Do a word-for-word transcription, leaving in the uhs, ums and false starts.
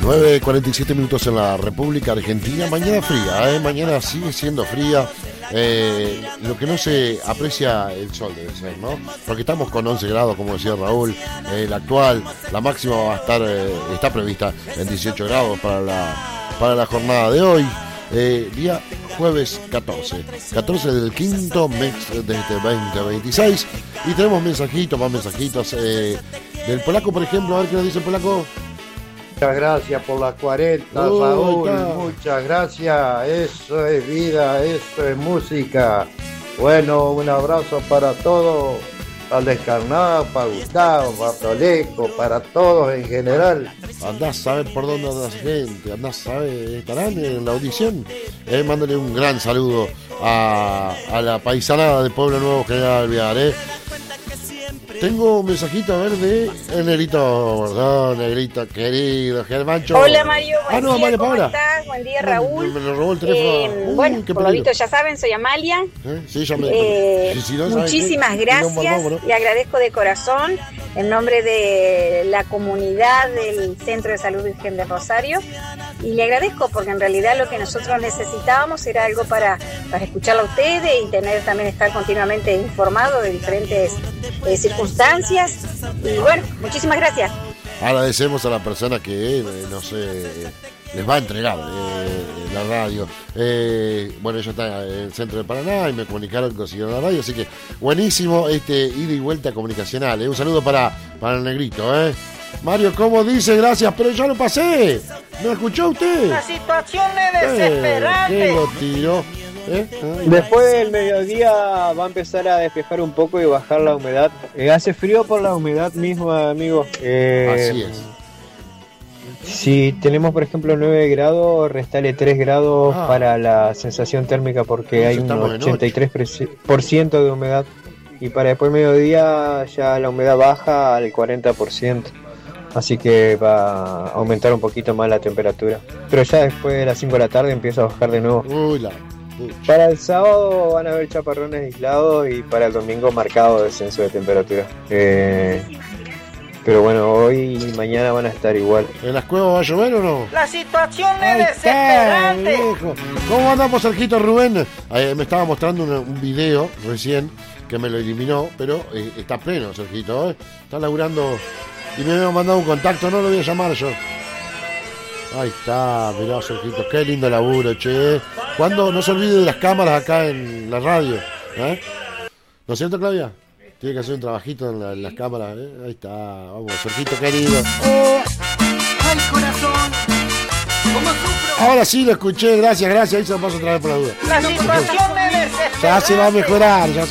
nueve cuarenta y siete minutos en la República Argentina. Mañana fría, ¿eh? Mañana sigue siendo fría. Eh, lo que no se aprecia el sol debe ser, ¿no? Porque estamos con once grados, como decía Raúl. Eh, la actual, la máxima va a estar, eh, está prevista en dieciocho grados para la, para la jornada de hoy. Eh, día jueves catorce, catorce del quinto mes de este veinte veintiséis. Y tenemos mensajitos, más mensajitos. Eh, del polaco, por ejemplo, a ver qué nos dice el polaco. Muchas gracias por las cuarenta, oh, Raúl, no. muchas gracias, eso es vida, eso es música. Bueno, un abrazo para todos, para el Descarnado, para Gustavo, para Toleco, para todos en general. Andás a saber por dónde anda la gente, andás a saber, estarán en la audición. Eh, mándale un gran saludo a, a la paisanada de Pueblo Nuevo, General Alvear, eh. Tengo un mensajito a ver de el negrito, perdón, negrito querido, Germancho. Hola Mario, buen ah, no, día, Mario, ¿cómo Paola. estás? Buen día Raúl. Me, me lo robó el teléfono. Eh, Uy, bueno, qué por lo visto ya saben, soy Amalia. ¿Eh? Sí, ya me eh, sí, sí, no, muchísimas qué? gracias, Vamos, vamos, ¿no? le agradezco de corazón en nombre de la comunidad del Centro de Salud Virgen de Rosario y le agradezco porque en realidad lo que nosotros necesitábamos era algo para, para escucharlo a ustedes y tener también estar continuamente informado de diferentes eh, circunstancias y bueno, muchísimas gracias. Agradecemos a la persona que eh, no sé, les va a entregar eh, la radio. Eh, bueno, ella está en el centro de Paraná y me comunicaron que consiguieron la radio, así que buenísimo este ida y vuelta comunicacional. Eh. Un saludo para, para el negrito, ¿eh? Mario, ¿cómo dice? Gracias, pero ya lo pasé. ¿No escuchó usted? La situación es desesperante. Eh, ¿Qué lo tiró? ¿Eh? Después del mediodía va a empezar a despejar un poco y bajar la humedad. Eh, hace frío por la humedad misma, amigo. Eh, Así es. Si tenemos, por ejemplo, nueve grados, restale tres grados Ah. para la sensación térmica porque Entonces hay un estamos de ochenta y tres por ciento de humedad. Y para después del mediodía ya la humedad baja al cuarenta por ciento. Así que va a aumentar un poquito más la temperatura. Pero ya después de las cinco de la tarde empieza a bajar de nuevo. Uy, la... Para el sábado van a haber chaparrones aislados y para el domingo marcado descenso de temperatura. Eh, pero bueno, hoy y mañana van a estar igual. ¿En las cuevas va a llover o no? La situación Ahí es está, desesperante. viejo. ¿Cómo andamos, Sergito Rubén? Eh, me estaba mostrando una, un video recién que me lo eliminó, pero eh, está pleno, Sergito. ¿eh? Está laburando y me había mandado un contacto, no lo voy a llamar yo. Ahí está, mirá, Sergito, qué lindo laburo, che. ¿Cuándo? No se olvide de las cámaras acá en la radio. ¿eh? ¿No es cierto, Claudia? Tiene que hacer un trabajito en, la, en las cámaras. ¿eh? Ahí está, vamos, Sergito querido. Oh, ay, corazón, ¿cómo sufro? Ahora sí lo escuché, gracias, gracias. Ahí se lo paso otra vez por la duda. La situación es desesperante. Ya se va a mejorar, ya se